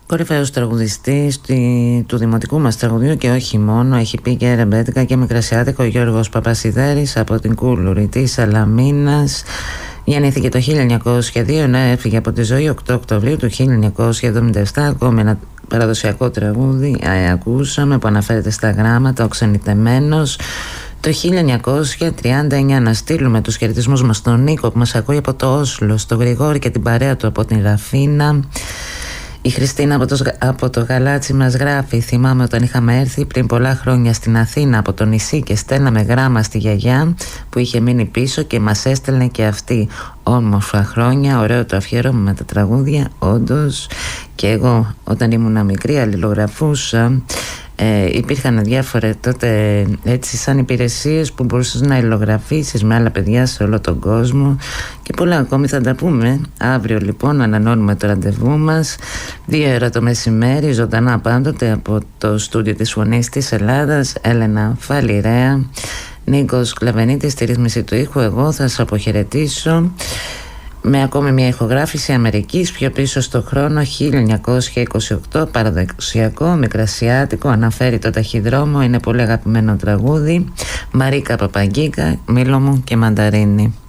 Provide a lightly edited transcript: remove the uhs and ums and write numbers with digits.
κορυφαίος τραγουδιστής του δημοτικού μας τραγουδιού και όχι μόνο. Έχει πει και ρεμπέτικα και μικρασιάτικο. Ο Γιώργος Παπασιδέρης από την Κούλουρη της Σαλαμίνας. Γεννήθηκε το 1902, ενώ έφυγε από τη ζωή 8 Οκτωβρίου του 1977. Ακόμη ένα παραδοσιακό τραγούδι ακούσαμε που αναφέρεται στα γράμματα, ο Ξενιτεμένος. Το 1939 να στείλουμε τους χαιρετισμούς μας στον Νίκο που μας ακούει από το Όσλο, στον Γρηγόρη και την παρέα του από την Ραφίνα. Η Χριστίνα από το Γαλάτσι μας γράφει: θυμάμαι όταν είχαμε έρθει πριν πολλά χρόνια στην Αθήνα από το νησί και στέλναμε γράμμα στη γιαγιά που είχε μείνει πίσω και μας έστελνε και αυτή. Όμορφα χρόνια, ωραίο το αφιέρωμα με τα τραγούδια. Όντως, και εγώ όταν ήμουν μικρή αλληλογραφούσα. Υπήρχαν διάφορες τότε έτσι σαν υπηρεσίες που μπορούσες να αλληλογραφήσεις με άλλα παιδιά σε όλο τον κόσμο και πολλά ακόμη. Θα τα πούμε αύριο λοιπόν, ανανώνουμε το ραντεβού μας 2 το μεσημέρι, ζωντανά πάντοτε από το στούντιο της Φωνής της Ελλάδας. Έλενα Φαλιρέα, Νίκος Κλαβενίτης στη ρύθμιση του ήχου. Εγώ θα σας αποχαιρετήσω με ακόμη μια ηχογράφηση Αμερικής πιο πίσω στο χρόνο, 1928, παραδοσιακό, μικρασιάτικο, αναφέρει το ταχυδρόμο, είναι πολύ αγαπημένο τραγούδι. Μαρίκα Παπαγκίκα, Μήλο μου και Μανταρίνη.